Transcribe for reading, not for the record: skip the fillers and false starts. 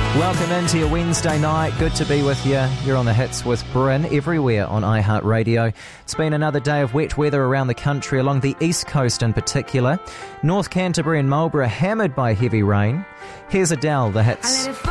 Welcome into your Wednesday night. Good to be with you. You're on the hits with Bryn everywhere on iHeartRadio. It's been another day of wet weather around the country, along the east coast in particular. North Canterbury and Marlborough hammered by heavy rain. Here's Adele, the hits.